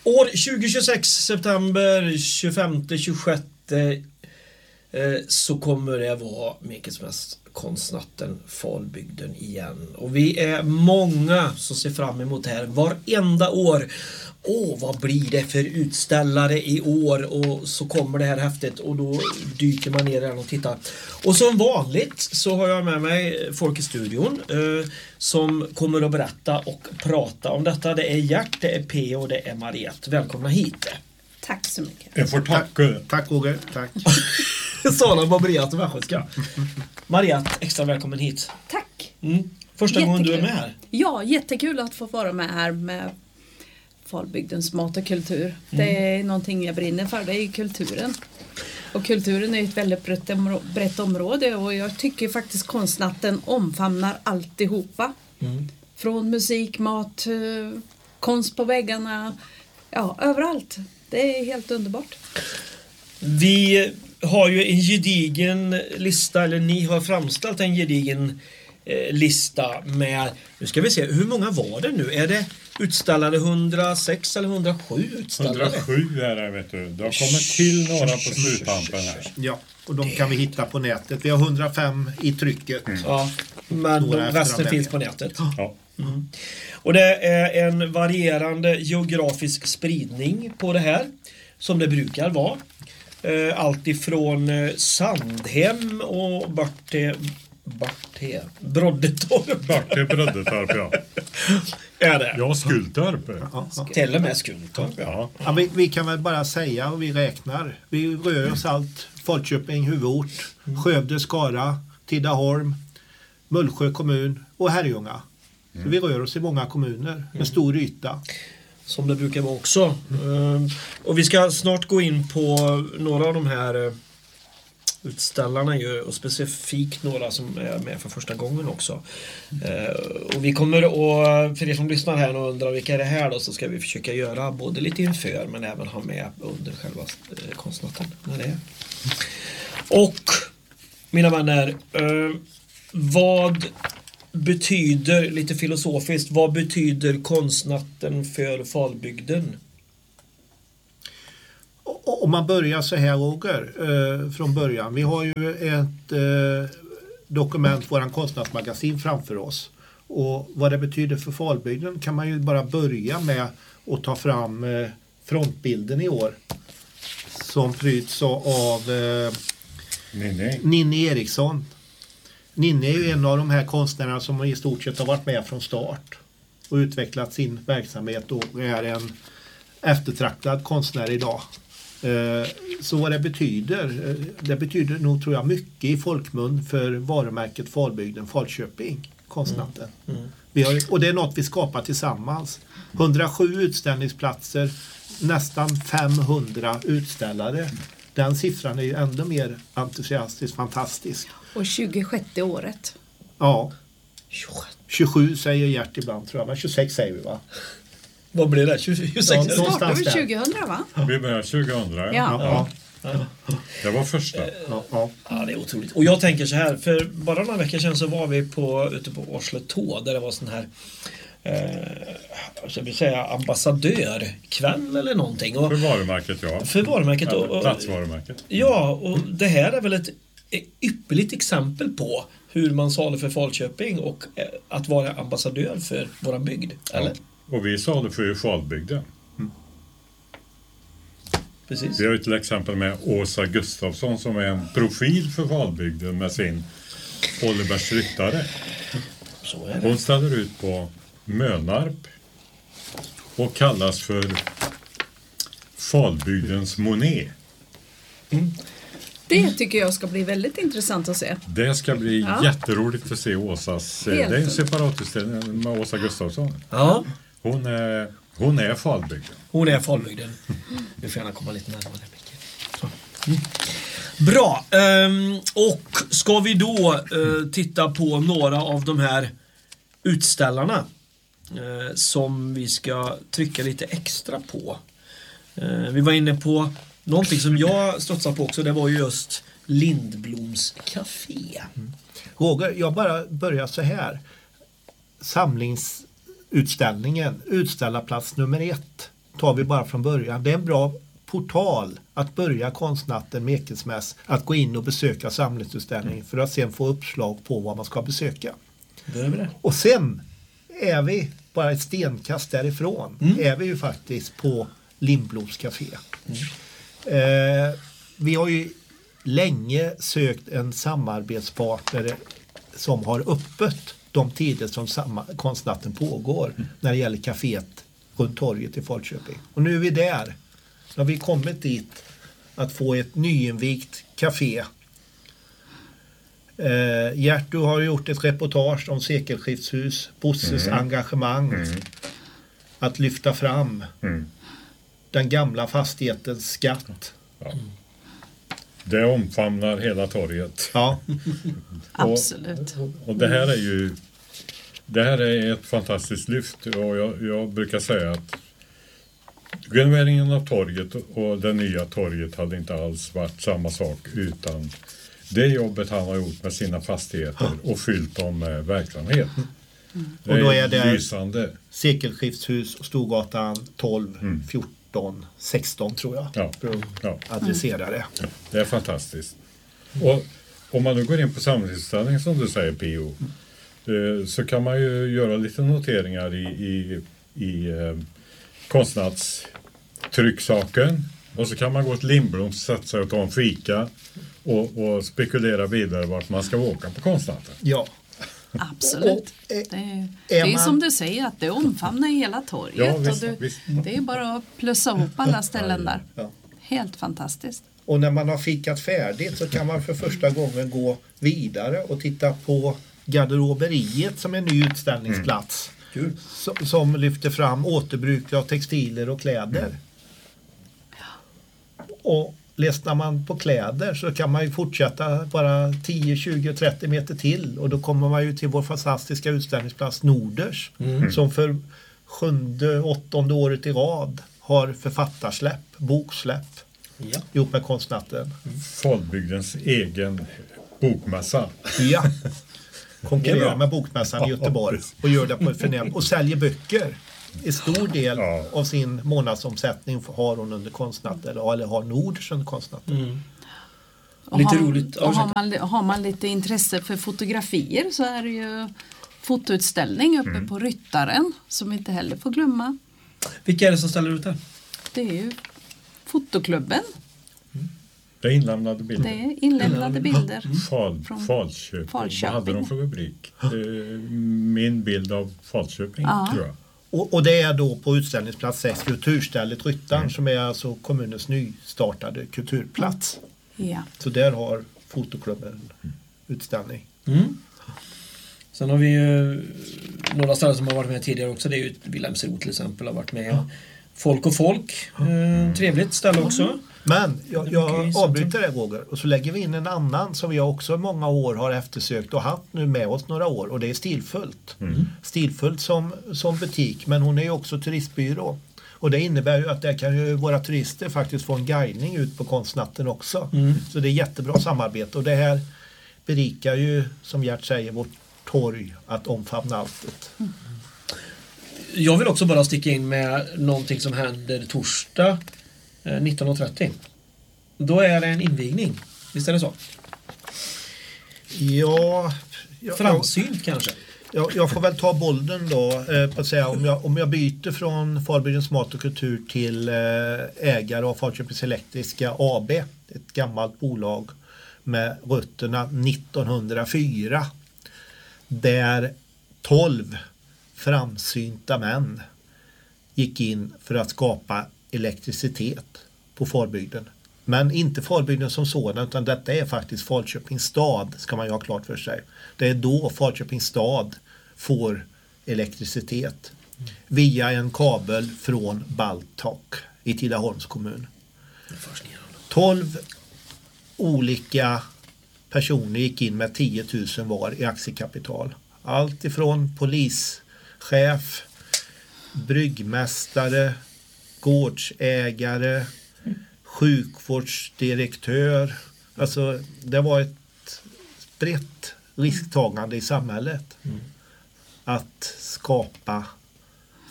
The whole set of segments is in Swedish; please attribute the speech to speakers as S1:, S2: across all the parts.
S1: År 2026, september 25-26 så kommer det vara Mekelsmäss konstnatten Falbygden igen. Och vi är många som ser fram emot det här varenda år. Vad blir det för utställare i år? Och så kommer det här häftigt och då dyker man ner och tittar. Och som vanligt så har jag med mig folk i studion som kommer att berätta och prata om detta. Det är Gert, det är P och det är Mariette. Välkomna hit.
S2: Tack så mycket.
S3: Jag får tacka.
S4: Tack Roger, tack.
S1: Sala Mariette och Västgötska. Mariette, extra välkommen hit.
S2: Tack.
S1: Första gången du är med här.
S2: Ja, jättekul att få vara med här med Falbygdens mat och kultur. Det är någonting jag brinner för, det är kulturen. Och kulturen är ett väldigt brett område och jag tycker faktiskt konstnatten omfamnar alltihopa. Från musik, mat, konst på väggarna, ja, överallt. Det är helt underbart.
S1: Vi har ju en gedigen lista, eller ni har framställt en gedigen lista med, nu ska vi se, hur många var det nu? Är det utställare 106 eller 107 utställare?
S3: 107 är det, vet du. Det har kommit till några på sluttampen här.
S4: Ja, och de kan vi hitta på nätet. Vi har 105 i trycket.
S1: Ja, men resten finns på nätet.
S3: Ja.
S1: Och det är en varierande geografisk spridning på det här, som det brukar vara. Allt ifrån Sandhem och bort till Broddetorp.
S3: Bort till Broddetorp, ja.
S1: Är det?
S3: Ja, Skultorp.
S1: Till och med Skultorp, ja.
S4: Ja, vi kan väl bara säga och vi räknar. Vi rör oss allt. Falköping, huvudort, Skövde, Skara, Tidaholm, Mullsjö kommun och Herrljunga. Så vi rör oss i många kommuner med stor yta.
S1: Som det brukar vara också. Och vi ska snart gå in på några av de här utställarna ju, och specifikt några som är med för första gången också. Och vi kommer att, för er som lyssnar här och undrar vilka är det här då, så ska vi försöka göra både lite inför men även ha med under själva konstnatten när det är. Och mina vänner, vad betyder, lite filosofiskt, vad betyder konstnatten för Falbygden?
S4: Om man börjar så här, Roger, från början. Vi har ju ett dokument, våran konstnärsmagasin framför oss. Och vad det betyder för Falbygden kan man ju bara börja med att ta fram frontbilden i år. Som pryds av Ninni Eriksson. Ninni är ju en av de här konstnärerna som i stort sett har varit med från start och utvecklat sin verksamhet och är en eftertraktad konstnär idag. Så vad det betyder nog, tror jag, mycket i folkmun för varumärket Falbygden, Falköping, konstnatten. Och det är något vi skapar tillsammans. 107 utställningsplatser, nästan 500 utställare. Den siffran är ju ändå mer entusiastisk, fantastisk.
S2: Och 26:e året.
S4: Ja. 27 säger Gert ibland, tror jag. Men 26 säger vi, va?
S1: Vad blir det? 26?
S2: Startade vi 2000, va?
S3: Vi började 2000.
S2: Ja.
S3: Det var första.
S1: Ja, det är otroligt. Och jag tänker så här, för bara några veckor sedan så var vi ute på Årsletå där det var sån här jag vill säga ambassadörkväll eller någonting. Och
S3: för varumärket, ja.
S1: För varumärket. Och
S3: platsvarumärket.
S1: Ja, och det här är väl ett ypperligt exempel på hur man sa det för Falköping och att vara ambassadör för våran bygd, eller?
S3: Ja. Och vi sa det för Falbygden.
S1: Precis.
S3: Vi har ju till exempel med Åsa Gustafsson som är en profil för Falbygden med sin Olivers ryttare.
S1: Så är det.
S3: Hon ställer ut på Mönarp och kallas för Falbygdens Monet.
S2: Det tycker jag ska bli väldigt intressant att se.
S3: Det ska bli jätteroligt att se Åsas. Det är en separatutställning med Åsa Gustafsson.
S1: Ja.
S3: Hon är Falbygden.
S1: Hon är Falbygden. Vi får gärna komma lite närmare. Bra. Och ska vi då titta på några av de här utställarna som vi ska trycka lite extra på. Vi var inne på någonting som jag studsade på också. Det var ju just Lindbloms café.
S4: Roger, jag bara börjar så här. Samlingsutställningen, utställarplats nummer 1. tar vi bara från början. Det är en bra portal att börja konstnatten med Ekensmäss, att gå in och besöka samlingsutställningen för att sen få uppslag på vad man ska besöka. Och sen är vi bara ett stenkast därifrån är vi ju faktiskt på Lindbloms café. Vi har ju länge sökt en samarbetspartner som har öppet de tider som konstnatten pågår när det gäller kaféet runt torget i Falköping. Och nu är vi där. Så har vi kommit dit att få ett nyinvigt café. Gert, du har gjort ett reportage om sekelskiftshus, Bosses engagemang att lyfta fram den gamla fastighetens skatt.
S3: Ja. Det omfamnar hela torget.
S4: Ja.
S2: Absolut.
S3: Och det här är ett fantastiskt lyft, och jag brukar säga att renoveringen av torget och det nya torget hade inte alls varit samma sak utan det jobbet han har gjort med sina fastigheter och fyllt dem med verksamhet. Det
S4: Och då är det
S3: lysande.
S4: Sekelskiftshus och Storgatan 12, 14, 16 tror jag.
S3: Ja.
S4: För att
S3: Ja.
S4: adressera det.
S3: Det är fantastiskt. Och om man nu går in på samlingsutställningen som du säger, P.O. Så kan man ju göra lite noteringar i konstnadstrycksaken. Och så kan man gå till Lindbloms, sätta sig och ta en fika och spekulera vidare vart man ska åka på konstnatten.
S4: Ja.
S2: Absolut. Det är som du säger, att det omfamnar hela torget.
S3: Ja, visst,
S2: och
S3: visst.
S2: Det är bara att plussa ihop alla ställen där.
S4: Ja.
S2: Helt fantastiskt.
S4: Och när man har fikat färdigt så kan man för första gången gå vidare och titta på garderoberiet som är en ny utställningsplats. Som lyfter fram återbruk av textiler och kläder. Och ledsnar man på kläder så kan man ju fortsätta bara 10, 20, 30 meter till och då kommer man ju till vår fantastiska utställningsplats Norders som för 7:e, 8:e året i rad har författarsläpp, boksläpp ihop med konstnatten.
S3: Falbygdens egen bokmässa.
S4: Ja. Konkurrerar med bokmässan i Göteborg och gör det på ett förnämligt och säljer böcker. En stor del av sin månadsomsättning har hon under konstnatten eller har Norders under konstnatten.
S1: Lite roligt.
S2: Och har man lite intresse för fotografier så är det ju fotoutställning uppe på Ryttaren som vi inte heller får glömma.
S1: Vilka är det som ställer ut där?
S2: Det är ju fotoklubben.
S3: Det är inlämnade bilder.
S2: Det är inlämnade bilder.
S3: Falköping. Vad hade de för rubrik? Min bild av Falköping, tror jag.
S4: Och det är då på utställningsplats 6, kulturstället Ryttaren som är alltså kommunens nystartade kulturplats.
S2: Ja.
S4: Så där har fotoklubben utställning.
S1: Sen har vi ju några ställen som har varit med tidigare också. Det är ju Wilhelmsro till exempel har varit med. Folk och folk. Trevligt ställe också.
S4: Men jag avbryter det, Roger, och så lägger vi in en annan som vi också många år har eftersökt och haft nu med oss några år och det är Stilfullt. Stilfullt som butik, men hon är ju också turistbyrå. Och det innebär ju att där kan ju våra turister faktiskt få en guidning ut på konstnatten också. Så det är jättebra samarbete och det här berikar ju, som Gert säger, vårt torg att omfamna allt.
S1: Jag vill också bara sticka in med någonting som händer torsdag 19.30. Då är det en invigning. Visst är det så?
S4: Ja.
S1: Framsynt kanske.
S4: Jag får väl ta bollen då på att säga om jag byter från Falbygdens mat och kultur till ägare av Falköpings Elektriska AB, ett gammalt bolag med rötterna 1904 där 12 framsynta män gick in för att skapa elektricitet på Falbygden. Men inte Falbygden som sådan, utan detta är faktiskt Falköpings stad, ska man ju ha klart för sig. Det är då Falköpings stad får elektricitet via en kabel från Baltok i Tidaholms kommun. 12 olika personer gick in med 10 000 var i aktiekapital. Allt ifrån polischef, bryggmästare, gårdsägare, sjukvårdsdirektör. Alltså det var ett brett risktagande i samhället att skapa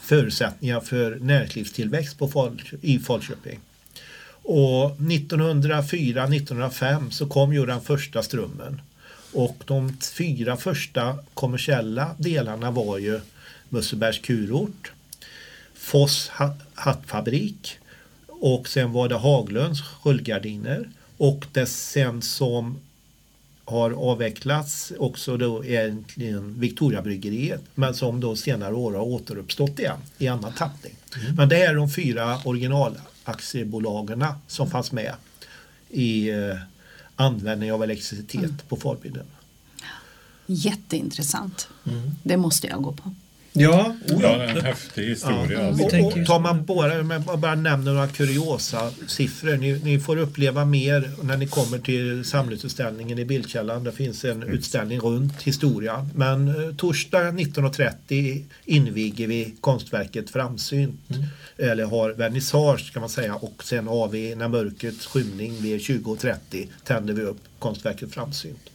S4: förutsättningar för näringslivstillväxt i Falköping. Och 1904-1905 så kom ju den första strömmen. Och de 4 första kommersiella delarna var ju Musselbergs kurort, Foss hattfabrik och sen var det Haglunds rullgardiner och det sen som har avvecklats också då egentligen Victoriabryggeriet men som då senare år har återuppstått igen i annan tappning. Men det är de 4 originalaktiebolagen som fanns med i användning av elektricitet på Falbygden.
S2: Jätteintressant. Det måste jag gå på.
S1: Ja,
S3: det är en häftig historia.
S4: Ja. Och tar man bara nämner några kuriosa siffror. Ni får uppleva mer när ni kommer till samlingsutställningen i Bildkällan. Det finns en utställning runt historia. Men torsdag 19.30 inviger vi konstverket Framsynt. Eller har vernissage kan man säga. Och sen har vi när mörkrets skymning vid 20.30 tänder vi upp konstverket Framsynt.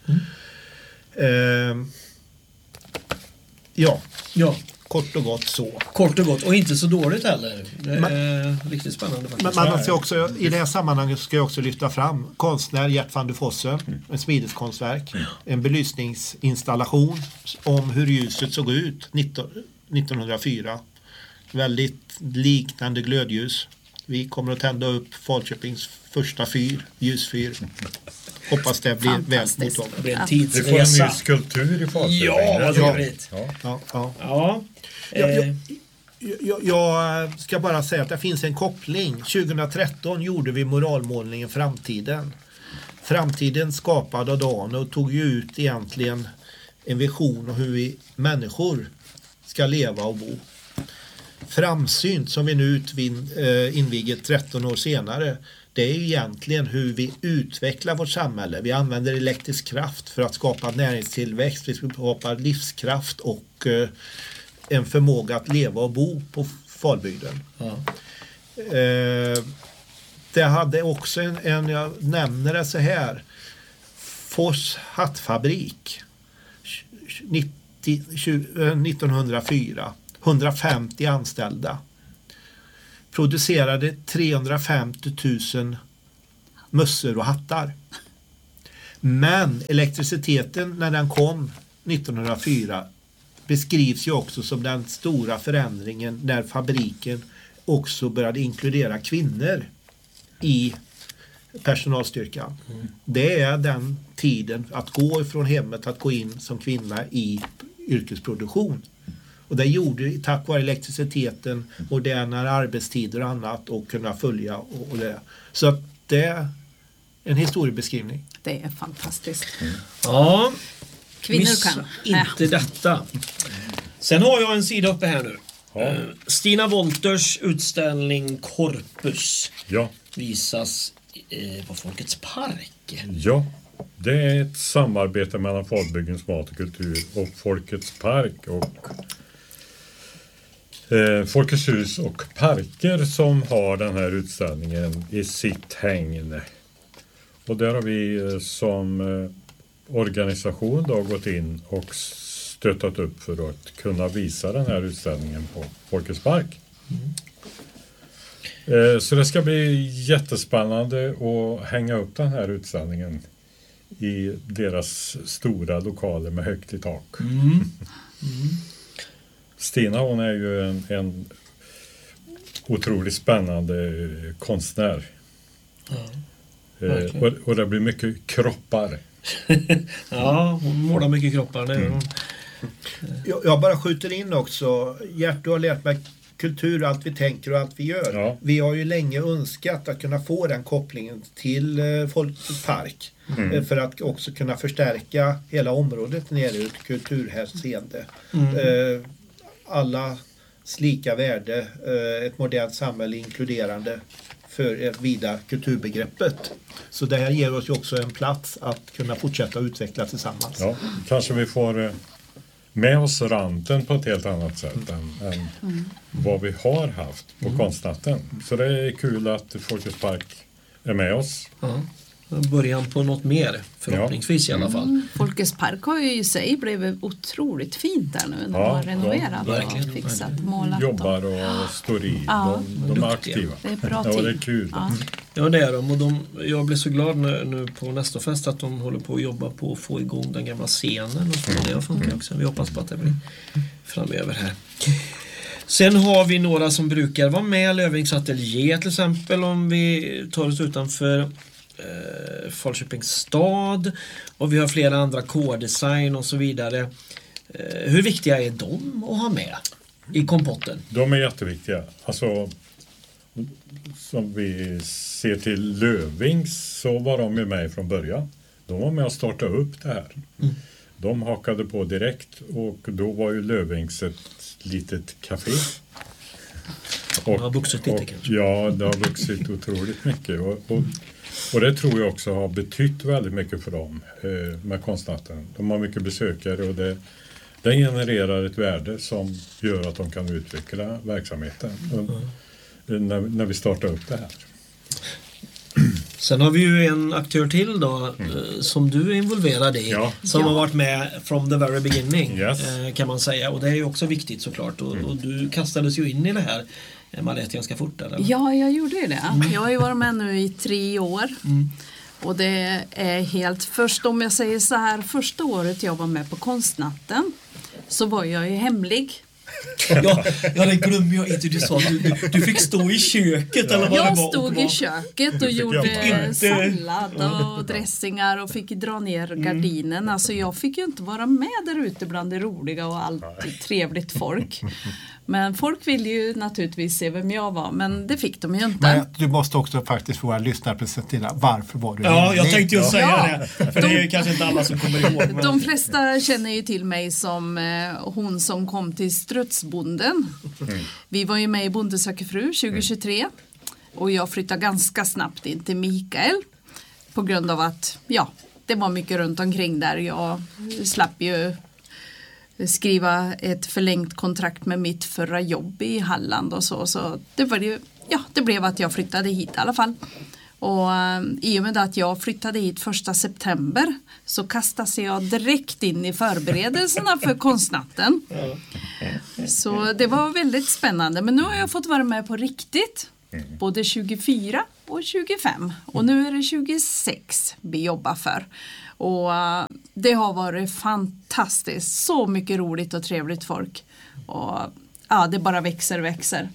S4: Ja. Kort och gott så.
S1: Kort och gott och inte så dåligt heller. Det är riktigt spännande faktiskt.
S4: Men man ska också, i det här sammanhanget ska jag också lyfta fram konstnär Gert van der Vossen, en smideskonstverk, en belysningsinstallation om hur ljuset såg ut 1904. Väldigt liknande glödljus. Vi kommer att tända upp Falköpings första ljusfyr. Hoppas det blir väl mottaget.
S1: Det blir en
S3: Vi får en
S1: tidsresa.
S3: ny skulptur i Falköping.
S1: Ja, vad trevligt.
S3: Ja.
S4: Jag ska bara säga att det finns en koppling. 2013 gjorde vi moralmålningen Framtiden. Framtiden skapad av dagen och tog ju ut egentligen en vision av hur vi människor ska leva och bo. Framsynt som vi nu inviger 13 år senare, det är ju egentligen hur vi utvecklar vårt samhälle. Vi använder elektrisk kraft för att skapa näringstillväxt, vi skapar livskraft och en förmåga att leva och bo på Falbygden. Det hade också jag nämner det så här, Foss hattfabrik 1904, 150 anställda, producerade 350 000 mössor och hattar. Men elektriciteten när den kom 1904 beskrivs ju också som den stora förändringen när fabriken också började inkludera kvinnor i personalstyrkan. Det är den tiden att gå ifrån hemmet att gå in som kvinna i yrkesproduktion. Och det gjorde tack vare elektriciteten, modernare arbetstider och annat och kunna följa och det. Så att det är en historiebeskrivning.
S2: Det är fantastiskt.
S1: Ja,
S2: Kvinnor kan.
S1: Inte detta. Sen har jag en sida uppe här nu. Stina Wolters utställning Corpus visas på Folkets park.
S3: Ja, det är ett samarbete mellan Falbygdens mat och kultur och Folkets park och Folkets hus och parker som har den här utställningen i sitt hägn. Och där har vi som organisation då gått in och stöttat upp för att kunna visa den här utställningen på Folkets park. Så det ska bli jättespännande att hänga upp den här utställningen i deras stora lokaler med högt i tak. Stina, hon är ju en otroligt spännande konstnär. Och det blir mycket kroppar.
S1: Ja, hon målar mycket kroppar. Det
S4: jag bara skjuter in också. Gert, du har lärt mig kultur, allt vi tänker och allt vi gör.
S3: Ja.
S4: Vi har ju länge önskat att kunna få den kopplingen till Folkets park. För att också kunna förstärka hela området nere ur kulturhänseende. Allas lika värde, ett modernt samhälle inkluderande för vida kulturbegreppet. Så det här ger oss ju också en plats att kunna fortsätta utveckla tillsammans.
S3: Ja, kanske vi får med oss ranten på ett helt annat sätt än vad vi har haft på konstnatten. Så det är kul att Folkets park är med oss.
S1: början på något mer, förhoppningsvis i alla fall.
S2: Folkets park har ju i sig blivit otroligt fint där nu när de har renoverat och fixat, målat.
S3: Jobbar och står i. De är aktiva.
S2: Det är bra
S3: det är kul.
S1: Ja, det är de. Och jag blir så glad nu på nästa fest att de håller på att jobba på att få igång den gamla scenen och så. Det har funkat också. Vi hoppas på att det blir framöver här. Sen har vi några som brukar vara med, Lövings Atelier till exempel, om vi tar oss utanför Falköpings stad, och vi har flera andra K-design och så vidare. Hur viktiga är de att ha med i kompotten?
S3: De är jätteviktiga. Alltså, som vi ser till Lövings så var de ju med från början. De var med att starta upp det här. De hakade på direkt, och då var ju Lövings ett litet café.
S1: Det har vuxit lite kanske.
S3: Ja, det har vuxit otroligt mycket. Och det tror jag också har betytt väldigt mycket för dem med konstnatten. De har mycket besökare, och det genererar ett värde som gör att de kan utveckla verksamheten när vi startar upp det här.
S1: Sen har vi ju en aktör till då som du är involverad i, som har varit med from the very beginning, kan man säga, och det är ju också viktigt såklart, och du kastades ju in i det här, Mariette, ganska fort eller?
S2: Ja, jag gjorde ju det. Jag har ju varit med nu i 3 år. Och det är helt, först om jag säger så här, första året jag var med på konstnatten så var jag ju hemlig.
S1: Ja, det glömmer jag inte. Du sa du fick stå i köket eller vad
S2: jag
S1: det var.
S2: Jag stod i köket och gjorde sallad och dressingar och fick dra ner gardinen. Alltså jag fick ju inte vara med där ute bland det roliga och allt trevligt folk. Men folk ville ju naturligtvis se vem jag var, men det fick de ju inte.
S4: Men du måste också faktiskt få våra lyssnare presentera varför var du
S1: Ja, jag tänkte ju säga det. För det är ju kanske inte alla som kommer ihåg. Men...
S2: De flesta känner ju till mig som hon som kom till Strutsbonden. Vi var ju med i Bonde söker fru 2023. Och jag flyttade ganska snabbt in till Mikael. På grund av att, det var mycket runt omkring där. Jag slapp ju skriva ett förlängt kontrakt med mitt förra jobb i Halland och så det var ju, det blev att jag flyttade hit i alla fall. Och i och med att jag flyttade hit 1 september så kastade jag direkt in i förberedelserna för konstnatten. Så det var väldigt spännande, men nu har jag fått vara med på riktigt. Både 24 och 25. Och nu är det 26 vi jobbar för. Och det har varit fantastiskt. Så mycket roligt och trevligt folk. Och det bara växer.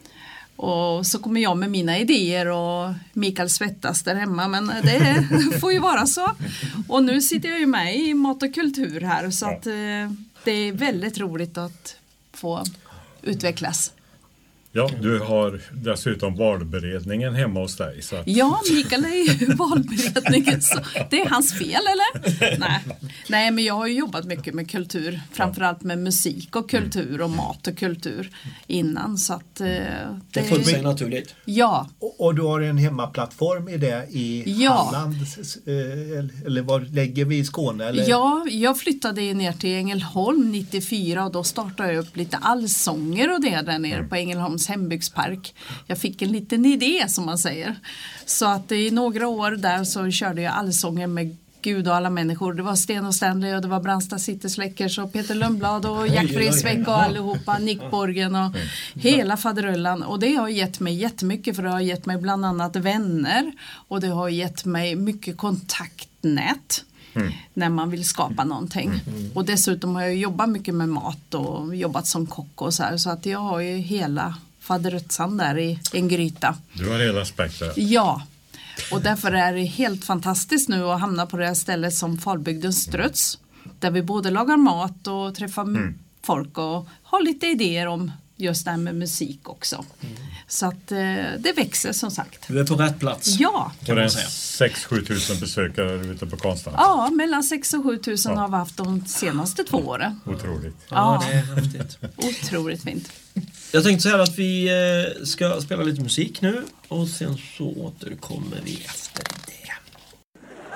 S2: Och så kommer jag med mina idéer och Mikael svettas där hemma. Men det får ju vara så. Och nu sitter jag ju med i mat och kultur här. Så att det är väldigt roligt att få utvecklas.
S3: Ja, du har dessutom valberedningen hemma hos dig. Så att...
S2: Ja, Mikael är ju valberedningen. Så det är hans fel, eller? Nej, men jag har ju jobbat mycket med kultur. Framförallt med musik och kultur och mat och kultur innan. Så att,
S1: det föll sig naturligt.
S2: Ja.
S4: Och du har en hemmaplattform i det i Halland? Eller var lägger vi i Skåne? Eller?
S2: Ja, jag flyttade ner till Ängelholm 94 och då startade jag upp lite allsånger och det där nere på Ängelholms hembygdspark. Jag fick en liten idé som man säger. Så att i några år där så körde jag allsånger med Gud och alla människor. Det var Sten och Stanley och det var Brandsta Citysläckers och Peter Lundblad och Jack Frisbeck och allihopa, Nick Borgen och hela faderullan. Och det har gett mig jättemycket, för det har gett mig bland annat vänner och det har gett mig mycket kontaktnät. När man vill skapa någonting. Och dessutom har jag jobbat mycket med mat och jobbat som kock och så här. Så att jag har ju hela faderutsan där i en gryta.
S3: Du har hela spektrat.
S2: Ja. Och därför är det helt fantastiskt nu att hamna på det här stället som Falbygdens Struts. Där vi både lagar mat och träffar folk och har lite idéer om just det här med musik också. Så att det växer som sagt.
S1: Du är på rätt plats.
S2: Ja.
S3: Kan man säga. 6-7 tusen besökare ute på konsten.
S2: Ja, mellan 6 och 7 tusen har vi haft de senaste 2 åren.
S3: Otroligt.
S1: Ja, det är häftigt.
S2: Otroligt fint.
S1: Jag tänkte så här att vi ska spela lite musik nu och sen så återkommer vi efter det.